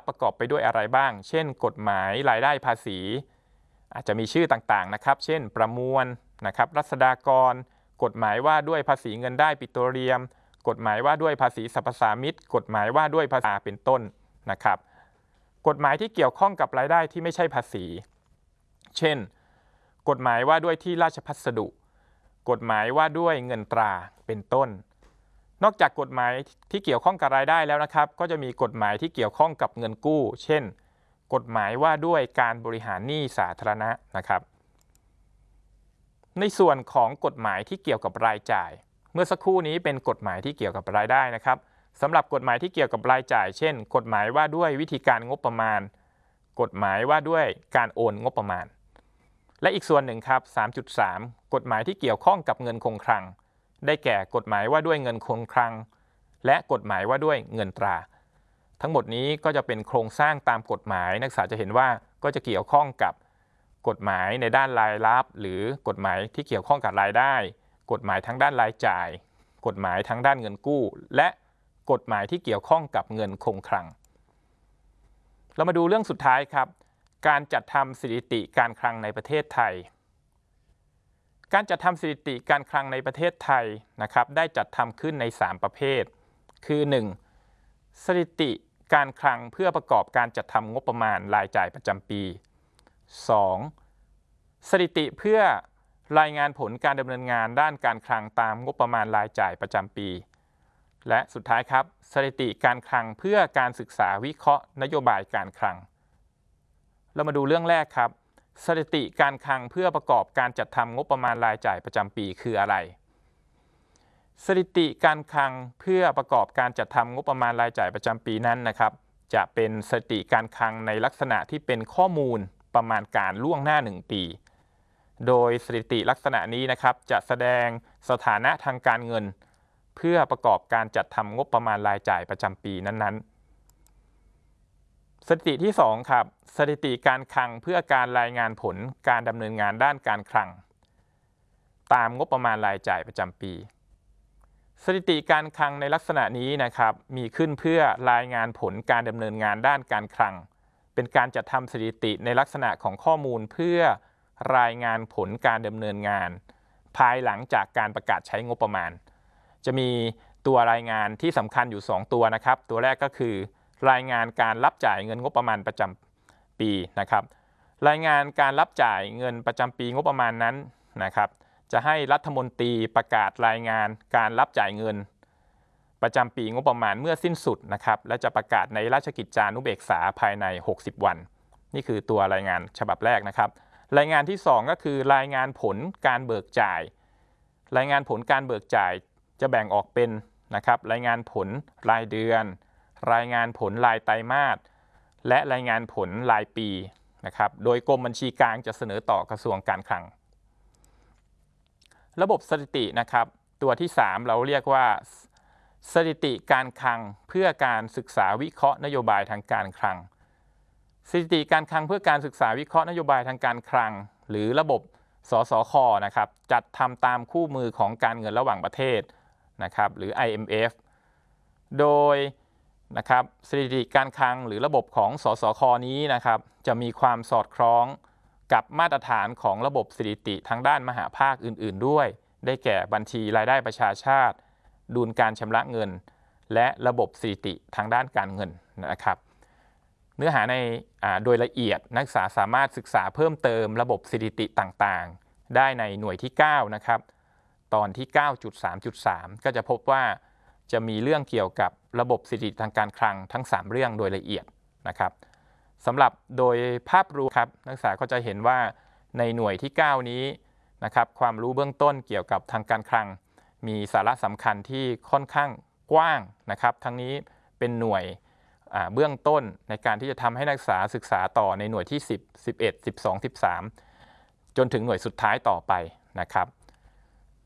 ประกอบไปด้วยอะไรบ้างเช่นกฎหมายรายได้ภาษีอาจจะมีชื่อต่างๆนะครับเช่นประมวลนะครับรัษฎากรกฎหมายว่าด้วยภาษีเงินได้ปิโตรเลียมกฎหมายว่าด้วยภาษีสรรพสามิตกฎหมายว่าด้วยภาษีเป็นต้นนะครับกฎหมายที่เกี่ยวข้องกับรายได้ที่ไม่ใช่ภาษีเช่นกฎหมายว่าด้วยที่ราชพัสดุกฎหมายว่าด้วยเงินตราเป็นต้นนอกจากกฎหมายที่เกี่ยวข้องกับรายได้แล้วนะครับก็จะมีกฎหมายที่เกี่ยวข้องกับเงินกู้เช่นกฎหมายว่าด้วยการบริหารหนี้สาธารณะนะครับในส่วนของกฎหมายที่เกี่ยวกับรายจ่ายเมื่อสักครู่นี้เป็นกฎหมายที่เกี่ยวกับรายได้นะครับสำหรับกฎหมายที่เกี่ยวกับรายจ่ายเช่นกฎหมายว่าด้วยวิธีการงบประมาณกฎหมายว่าด้วยการโอนงบประมาณและอีกส่วนหนึ่งครับ 3.3 กฎหมายที่เกี่ยวข้องกับเงินคงคลังได้แก่กฎหมายว่าด้วยเงินคงคลังและกฎหมายว่าด้วยเงินตราทั้งหมดนี้ก็จะเป็นโครงสร้างตามกฎหมายนักศึกษาจะเห็นว่าก็จะเกี่ยวข้องกับกฎหมายในด้านรายรับหรือกฎหมายที่เกี่ยวข้องกับรายได้กฎหมายทั้งด้านรายจ่ายกฎหมายทั้งด้านเงินกู้และกฎหมายที่เกี่ยวข้องกับเงินคงคลังเรามาดูเรื่องสุดท้ายครับการจัดทำสถิติการคลังในประเทศไทยการจัดทำสถิติการคลังในประเทศไทยนะครับได้จัดทำขึ้นใน3ประเภทคือ 1. สถิติการคลังเพื่อประกอบการจัดทำงบประมาณรายจ่ายประจำปี 2. สถิติเพื่อรายงานผลการดำเนินงานด้านการคลังตามงบประมาณรายจ่ายประจำปีและสุดท้ายครับสถิติการคลังเพื่อการศึกษาวิเคราะห์นโยบายการคลังเรามาดูเรื่องแรกครับสถิติการคลังเพื่อประกอบการจัดทำงบประมาณรายจ่ายประจำปีคืออะไรสถิติการคลังเพื่อประกอบการจัดทำงบประมาณรายจ่ายประจำปีนั้นนะครับจะเป็นสถิติการคลังในลักษณะที่เป็นข้อมูลประมาณการล่วงหน้า1ปีโดยสถิติลักษณะนี้นะครับจะแสดงสถานะทางการเงินเพื่อประกอบการจัดทำงบประมาณรายจ่ายประจำปีนั้นๆสถิติที่2ครับสถิติการคลังเพื่อการรายงานผลการดำเนินงานด้านการคลังตามงบประมาณรายจ่ายประจำปีสถิติการคลังในลักษณะนี้นะครับมีขึ้นเพื่อรายงานผลการดำเนินงานด้านการคลังเป็นการจัดทำสถิติในลักษณะของข้อมูลเพื่อรายงานผลการดำเนินงานภายหลังจากการประกาศใช้งบประมาณจะมีตัวรายงานที่สำคัญอยู่2ตัวนะครับตัวแรกก็คือรายงานการรับจ่ายเงินงบประมาณประจำปีนะครับรายงานการรับจ่ายเงินประจำปีงบประมาณนั้นนะครับจะให้รัฐมนตรีประกาศรายงานการรับจ่ายเงินประจำปีงบประมาณเมื่อสิ้นสุดนะครับและจะประกาศในราชกิจจานุเบกษาภายใน60วันนี่คือตัวรายงานฉบับแรกนะครับรายงานที่2ก็คือรายงานผลการเบิกจ่ายรายงานผลการเบิกจ่ายจะแบ่งออกเป็นนะครับรายงานผลรายเดือนรายงานผลรายไตรมาสและรายงานผลรายปีนะครับโดยกรมบัญชีกลางจะเสนอต่อกระทรวงการคลังระบบสถิตินะครับตัวที่3เราเรียกว่าสถิติการคลังเพื่อการศึกษาวิเคราะห์นโยบายทางการคลังสถิติการคลังเพื่อการศึกษาวิเคราะห์นโยบายทางการคลังหรือระบบสสค.นะครับจัดทำตามคู่มือของการเงินระหว่างประเทศนะครับหรือ IMF โดยนะครับสถิติการคลังหรือระบบของสสค.นี้นะครับจะมีความสอดคล้องกับมาตรฐานของระบบสถิติทางด้านมหาภาคอื่นๆด้วยได้แก่บัญชีรายได้ประชาชาติดุลการชำระเงินและระบบสถิติทางด้านการเงินนะครับเนื้อหาในโดยละเอียดนักศึกษาสามารถศึกษาเพิ่มเติมระบบสถิติต่างๆได้ในหน่วยที่9นะครับตอนที่ 9.3.3 ก็จะพบว่าจะมีเรื่องเกี่ยวกับระบบสถิติทางการคลังทั้ง3เรื่องโดยละเอียดนะครับสำหรับโดยภาพรวมครับนักศึกษาก็จะเห็นว่าในหน่วยที่9นี้นะครับความรู้เบื้องต้นเกี่ยวกับทางการคลังมีสาระสำคัญที่ค่อนข้างกว้างนะครับทั้งนี้เป็นหน่วยเบื้องต้นในการที่จะทำให้นักศึกษาต่อในหน่วยที่10 11 12 13จนถึงหน่วยสุดท้ายต่อไปนะครับ